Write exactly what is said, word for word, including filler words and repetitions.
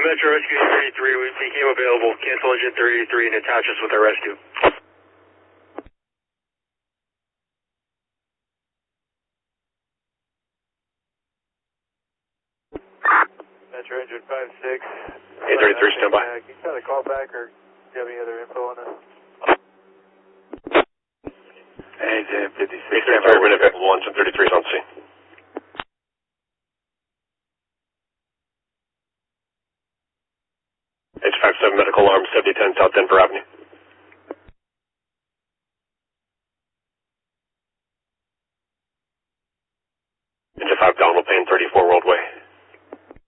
Metro Rescue thirty-three, we became available. Cancel engine thirty-three and attach us with our rescue. Metro engine five six. eight thirty-three, stand by. Uh, can you try to call back or do you have any other info on this? eight fifty-six. eight thirty-three, we're going to one, ten thirty-three is on scene. H five seven medical alarm, seventy ten South Denver Avenue.